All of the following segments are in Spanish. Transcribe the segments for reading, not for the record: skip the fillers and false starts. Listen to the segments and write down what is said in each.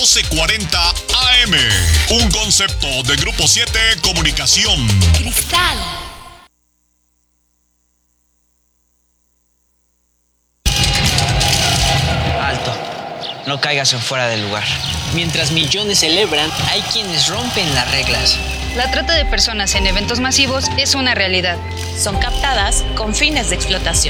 1240 AM. Un concepto de Grupo 7 Comunicación. Cristal. Alto. No caigas en fuera del lugar. Mientras millones celebran, hay quienes rompen las reglas. La trata de personas en eventos masivos es una realidad. Son captadas con fines de explotación.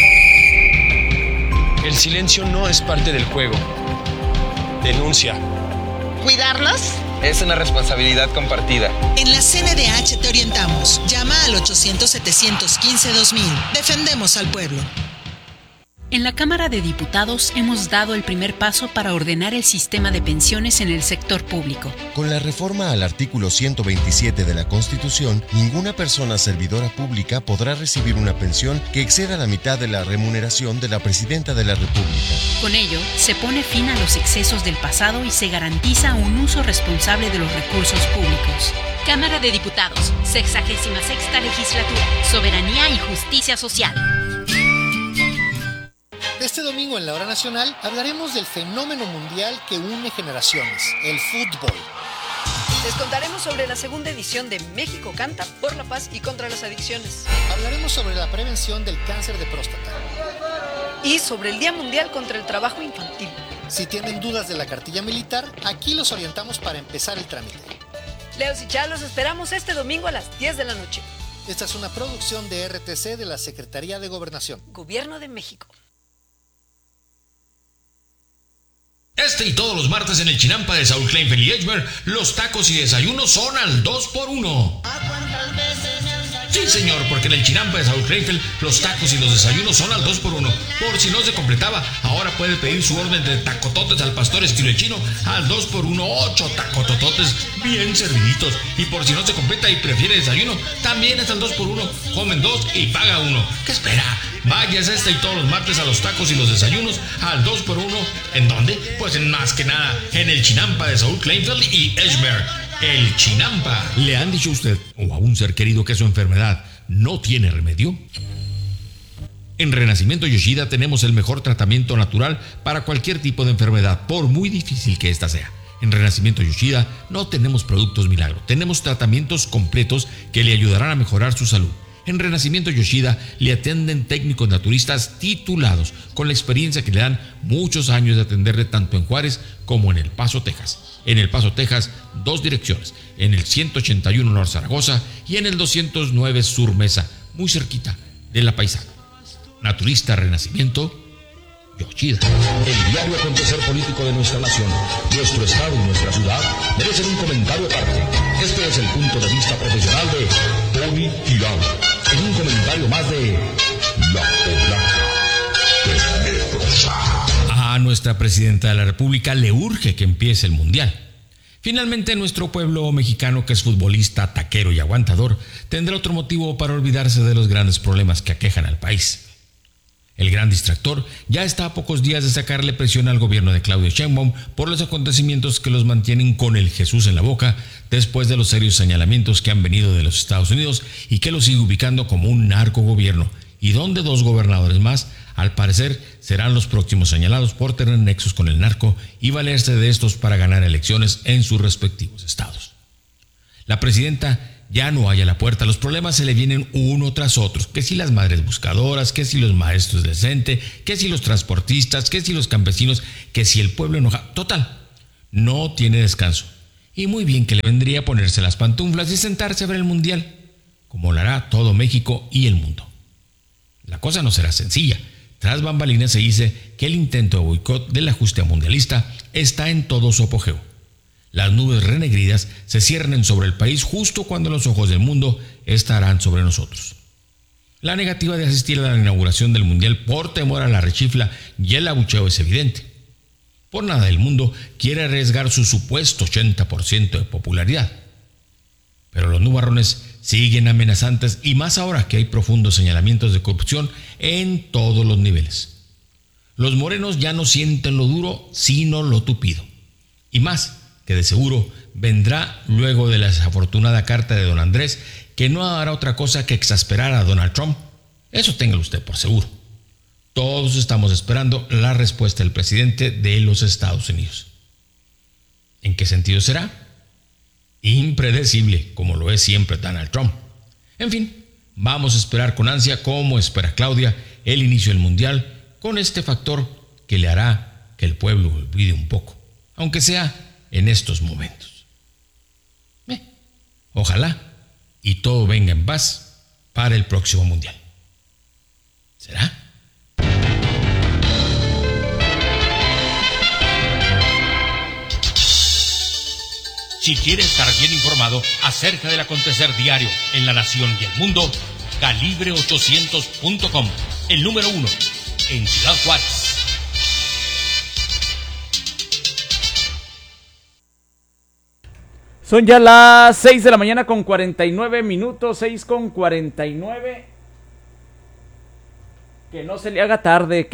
El silencio no es parte del juego. Denuncia. ¿Cuidarnos? Es una responsabilidad compartida. En la CNDH te orientamos. Llama al 800-715-2000. Defendemos al pueblo. En la Cámara de Diputados hemos dado el primer paso para ordenar el sistema de pensiones en el sector público. Con la reforma al artículo 127 de la Constitución, ninguna persona servidora pública podrá recibir una pensión que exceda la mitad de la remuneración de la Presidenta de la República. Con ello, se pone fin a los excesos del pasado y se garantiza un uso responsable de los recursos públicos. Cámara de Diputados, 66ª Legislatura, Soberanía y Justicia Social. Este domingo en la Hora Nacional hablaremos del fenómeno mundial que une generaciones, el fútbol. Les contaremos sobre la segunda edición de México Canta por la paz y contra las adicciones. Hablaremos sobre la prevención del cáncer de próstata. Y sobre el Día Mundial contra el Trabajo Infantil. Si tienen dudas de la cartilla militar, aquí los orientamos para empezar el trámite. Leos y Chá, los esperamos este domingo a las 10 de la noche. Esta es una producción de RTC de la Secretaría de Gobernación. Gobierno de México. Este y todos los martes en el Chinampa de Saúl Kleinfeld y Edgemer, los tacos y desayunos son al 2x1. Sí, señor, porque en el Chinampa de Saúl Kleinfeld, los tacos y los desayunos son al 2x1. Por si no se completaba, ahora puede pedir su orden de tacototes al pastor estilo chino al 2x1, 8 tacotototes bien serviditos. Y por si no se completa y prefiere desayuno, también es al 2x1. Comen 2 y paga 1. ¿Qué espera? Vayas este y todos los martes a los tacos y los desayunos al 2x1. ¿En dónde? Pues en más que nada, en el Chinampa de Saúl Kleinfeld y Edgemer. El Chinampa. ¿Le han dicho a usted o a un ser querido que su enfermedad no tiene remedio? En Renacimiento Yoshida tenemos el mejor tratamiento natural para cualquier tipo de enfermedad, por muy difícil que ésta sea. En Renacimiento Yoshida no tenemos productos milagro, tenemos tratamientos completos que le ayudarán a mejorar su salud. En Renacimiento Yoshida le atienden técnicos naturistas titulados con la experiencia que le dan muchos años de atenderle tanto en Juárez como en El Paso, Texas. En El Paso, Texas, 2 direcciones, en el 181 North Zaragoza y en el 209 Sur Mesa, muy cerquita de La Paisana. Naturista Renacimiento Yoshida. El diario acontecer político de nuestra nación, nuestro estado y nuestra ciudad merecen un comentario aparte. Este es el punto de vista profesional de Tony Tirado, en un comentario más de La Polaca Tenebrosa. A nuestra presidenta de la República le urge que empiece el Mundial. Finalmente, nuestro pueblo mexicano, que es futbolista, taquero y aguantador, tendrá otro motivo para olvidarse de los grandes problemas que aquejan al país. El gran distractor ya está a pocos días de sacarle presión al gobierno de Claudia Sheinbaum por los acontecimientos que los mantienen con el Jesús en la boca después de los serios señalamientos que han venido de los Estados Unidos y que lo sigue ubicando como un narcogobierno, y donde 2 gobernadores más, al parecer, serán los próximos señalados por tener nexos con el narco y valerse de estos para ganar elecciones en sus respectivos estados. La presidenta ya no halla la puerta, los problemas se le vienen uno tras otro, que si las madres buscadoras, que si los maestros decentes, que si los transportistas, que si los campesinos, que si el pueblo enojado. Total, no tiene descanso. Y muy bien que le vendría ponerse las pantuflas y sentarse a ver el Mundial, como lo hará todo México y el mundo. La cosa no será sencilla. Tras bambalinas se dice que el intento de boicot del ajuste mundialista está en todo su apogeo. Las nubes renegridas se ciernen sobre el país justo cuando los ojos del mundo estarán sobre nosotros. La negativa de asistir a la inauguración del Mundial por temor a la rechifla y el abucheo es evidente. Por nada del mundo quiere arriesgar su supuesto 80% de popularidad. Pero los nubarrones siguen amenazantes, y más ahora que hay profundos señalamientos de corrupción en todos los niveles. Los morenos ya no sienten lo duro, sino lo tupido. Y más, que de seguro vendrá luego de la desafortunada carta de don Andrés, que no hará otra cosa que exasperar a Donald Trump. Eso téngalo usted por seguro. Todos estamos esperando la respuesta del presidente de los Estados Unidos. ¿En qué sentido será? Impredecible, como lo es siempre Donald Trump. En fin, vamos a esperar con ansia, como espera Claudia, el inicio del Mundial, con este factor que le hará que el pueblo olvide un poco, aunque sea en estos momentos. Ojalá y todo venga en paz para el próximo Mundial. ¿Será? Si quieres estar bien informado acerca del acontecer diario en la nación y el mundo, calibre800.com, el número 1 en Ciudad Juárez. Son ya las 6 de la mañana con 49 minutos, 6:49. Que no se le haga tarde,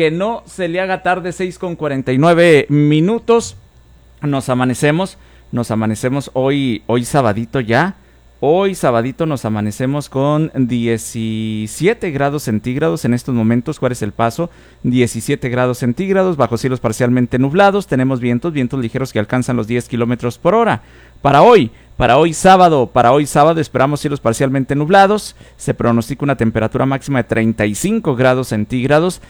6:49 minutos. Nos amanecemos hoy sabadito ya. Hoy sabadito nos amanecemos con 17 grados centígrados en estos momentos. Juárez El Paso, 17 grados centígrados, bajo cielos parcialmente nublados. Tenemos vientos ligeros que alcanzan los 10 kilómetros por hora. Para hoy sábado esperamos cielos parcialmente nublados. Se pronostica una temperatura máxima de 35 grados centígrados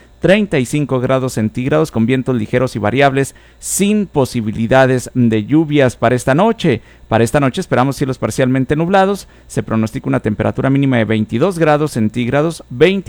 con vientos ligeros y variables, sin posibilidades de lluvias para esta noche. Para esta noche esperamos cielos parcialmente nublados. Se pronostica una temperatura mínima de 22 grados centígrados,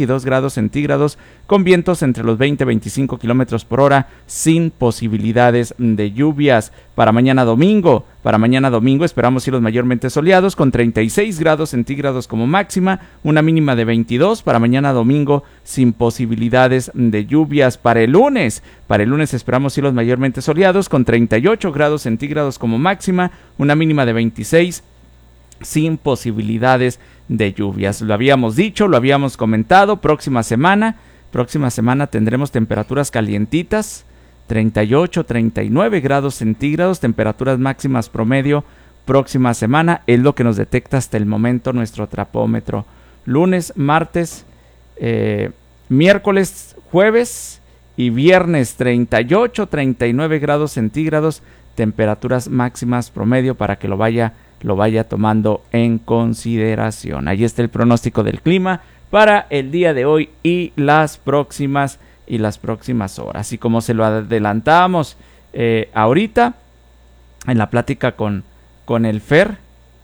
con vientos entre los 20 y 25 kilómetros por hora, sin posibilidades de lluvias. Para mañana domingo esperamos cielos mayormente soleados, con 36 grados centígrados como máxima, una mínima de 22. Para mañana domingo, sin posibilidades de lluvias. Para el lunes esperamos cielos mayormente soleados, con 38 grados centígrados como máxima, una mínima de 26, sin posibilidades de lluvias. Lo habíamos dicho, lo habíamos comentado. Próxima semana tendremos temperaturas calientitas, 38, 39 grados centígrados, temperaturas máximas promedio. Próxima semana es lo que nos detecta hasta el momento nuestro trapómetro. Lunes, martes, miércoles, jueves y viernes, 38, 39 grados centígrados, temperaturas máximas promedio, para que lo vaya tomando en consideración. Ahí está el pronóstico del clima para el día de hoy y las próximas horas. Y como se lo adelantamos ahorita en la plática con el Fer,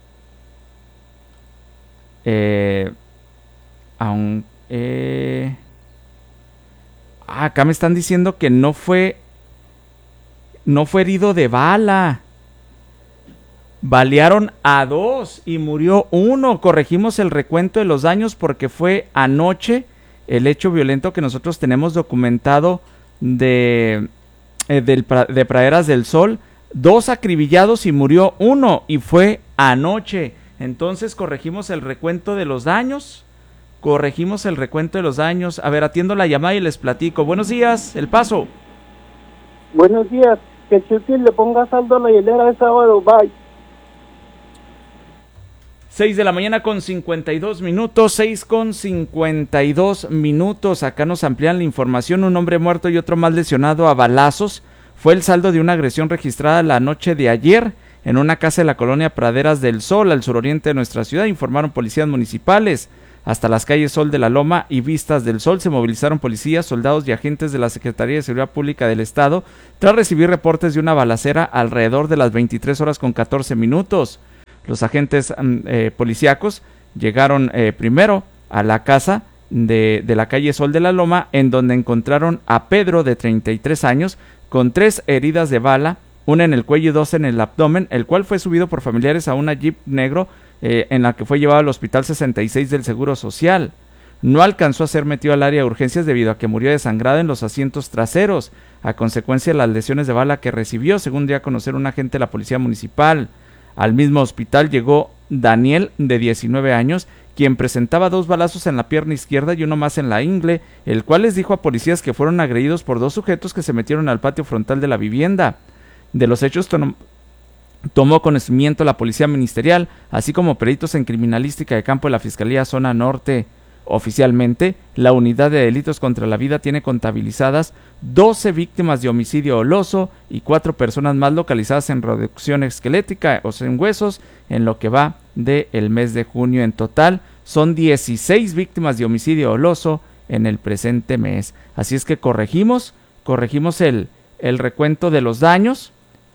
acá me están diciendo que no fue herido de bala. Balearon a 2 y murió 1. Corregimos el recuento de los daños porque fue anoche el hecho violento que nosotros tenemos documentado de Praderas del Sol. 2 acribillados y murió 1, y fue anoche. Entonces corregimos el recuento de los daños. A ver, atiendo la llamada y les platico. Buenos días, El Paso. Buenos días. Que Chucky le ponga saldo a la hielera de sábado. Bye. 6 de la mañana con 52 minutos, 6:52 minutos. Acá nos amplían la información. Un hombre muerto y otro más lesionado a balazos fue el saldo de una agresión registrada la noche de ayer en una casa de la colonia Praderas del Sol, al suroriente de nuestra ciudad, informaron policías municipales. Hasta las calles Sol de la Loma y Vistas del Sol se movilizaron policías, soldados y agentes de la Secretaría de Seguridad Pública del Estado tras recibir reportes de una balacera alrededor de las 23 horas con 14 minutos. Los agentes policíacos llegaron primero a la casa de la calle Sol de la Loma, en donde encontraron a Pedro, de 33 años, con 3 heridas de bala, una en el cuello y 2 en el abdomen, el cual fue subido por familiares a una jeep negro en la que fue llevado al Hospital 66 del Seguro Social. No alcanzó a ser metido al área de urgencias debido a que murió desangrado en los asientos traseros, a consecuencia de las lesiones de bala que recibió, según dio a conocer un agente de la Policía Municipal. Al mismo hospital llegó Daniel, de 19 años, quien presentaba 2 balazos en la pierna izquierda y uno más en la ingle, el cual les dijo a policías que fueron agredidos por 2 sujetos que se metieron al patio frontal de la vivienda. De los hechos tomó conocimiento la Policía Ministerial, así como peritos en criminalística de campo de la Fiscalía Zona Norte. Oficialmente, la Unidad de Delitos contra la Vida tiene contabilizadas 12 víctimas de homicidio doloso y 4 personas más localizadas en reducción esquelética o sin huesos en lo que va del mes de junio. En total, son 16 víctimas de homicidio doloso en el presente mes. Así es que corregimos el recuento de los daños.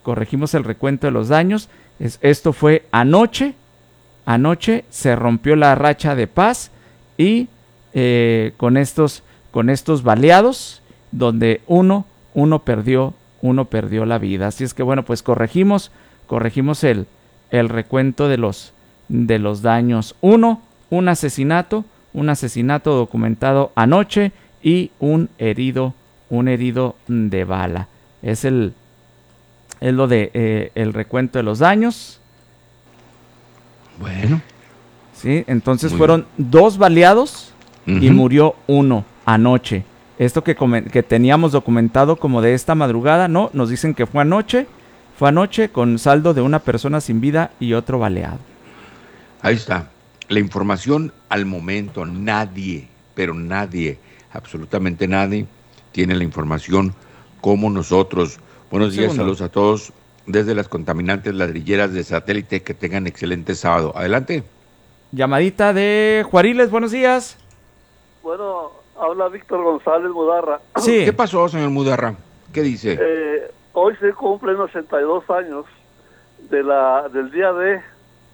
Esto fue anoche. Anoche se rompió la racha de paz y con estos baleados, donde uno perdió la vida. Así es que bueno, pues corregimos el recuento de los daños. Un asesinato documentado anoche y un herido de bala. Es lo de el recuento de los daños. Bueno. Sí, entonces fueron 2 baleados y murió 1 anoche. Esto que teníamos documentado como de esta madrugada, no, nos dicen que fue anoche con saldo de una persona sin vida y otro baleado. Ahí está, la información al momento, nadie, absolutamente nadie tiene la información como nosotros. Buenos días, saludos a todos desde las contaminantes ladrilleras de Satélite, que tengan excelente sábado. Adelante. Llamadita de Juariles, buenos días. Bueno, habla Víctor González Mudarra. Sí. ¿Qué pasó, señor Mudarra? ¿Qué dice? Hoy se cumplen 82 años del día de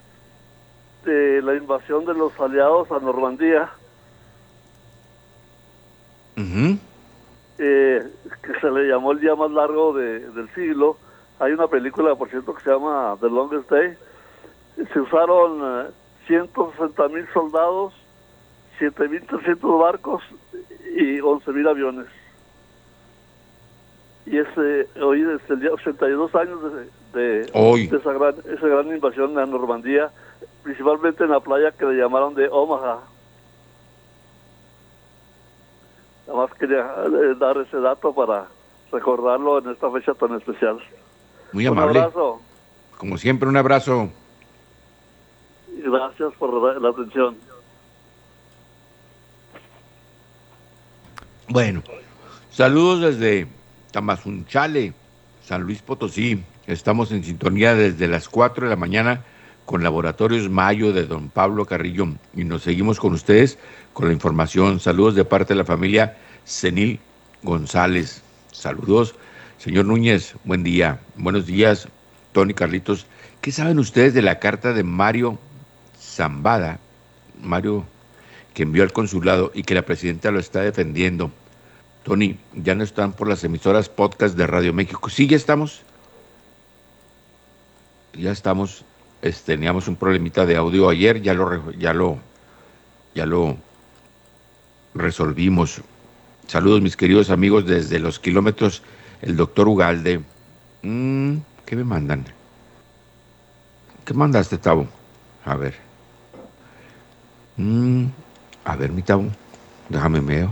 la invasión de los aliados a Normandía. Que se le llamó el día más largo del siglo. Hay una película, por cierto, que se llama The Longest Day. Se usaron 160,000 soldados, 7,300 barcos y 11,000 aviones. Y hoy es el día 82 años de esa gran invasión a Normandía, principalmente en la playa que le llamaron de Omaha. Nada más quería dar ese dato para recordarlo en esta fecha tan especial. Muy amable. Un abrazo. Como siempre, un abrazo. Gracias por la atención. Bueno, saludos desde Tamazunchale, San Luis Potosí. Estamos en sintonía desde las 4 de la mañana con Laboratorios Mayo de don Pablo Carrillo y nos seguimos con ustedes con la información. Saludos de parte de la familia Senil González. Saludos. Señor Núñez, buen día. Buenos días, Tony, Carlitos. ¿Qué saben ustedes de la carta de Mario Zambada? Mario, que envió al consulado y que la presidenta lo está defendiendo. Tony, ya no están por las emisoras podcast de Radio México. Sí, ya estamos. Ya estamos. Teníamos un problemita de audio ayer, ya lo resolvimos. Saludos, mis queridos amigos, desde los kilómetros. El doctor Ugalde. ¿Qué me mandan? ¿Qué mandaste, Tavo? A ver. A ver, mi Tavo. Déjame ver.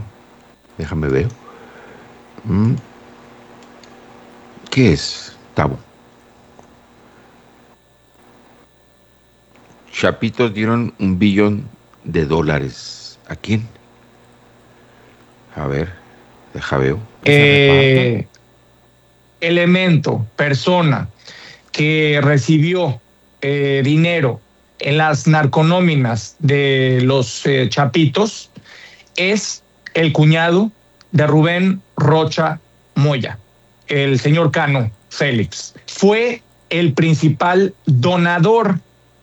¿Qué es, Tavo? Chapitos dieron $1 billón. ¿A quién? A ver, deja veo. Elemento, persona que recibió dinero en las narconóminas de los Chapitos es el cuñado de Rubén Rocha Moya, el señor Cano Félix. Fue el principal donador